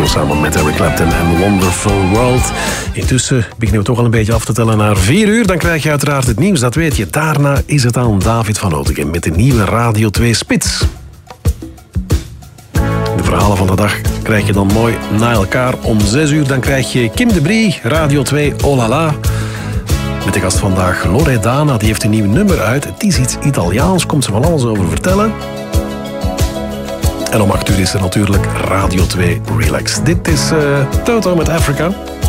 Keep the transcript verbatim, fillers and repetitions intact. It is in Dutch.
Show samen met Eric Clapton en Wonderful World. Intussen beginnen we toch al een beetje af te tellen naar vier uur. Dan krijg je uiteraard het nieuws, dat weet je. Daarna is het aan David van Oudegem met de nieuwe Radio twee Spits. De verhalen van de dag krijg je dan mooi na elkaar. Om zes uur dan krijg je Kim de Brie, Radio twee Oh La La. Met de gast vandaag Loredana, die heeft een nieuw nummer uit. Het is iets Italiaans, komt ze van alles over vertellen. En om acht uur is er natuurlijk Radio twee Relax. Dit is uh, Toto met Africa.